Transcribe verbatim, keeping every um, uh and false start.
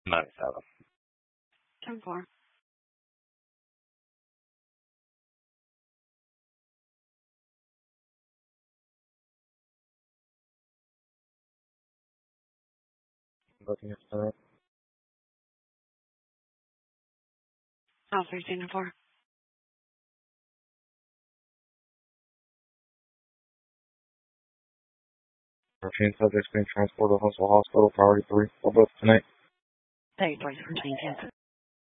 ninety-seven. ten four. Looking at that. Oh, thirteen and four. thirteen subjects being transported to Huntsville Hospital, priority three, for both tonight. Thank you for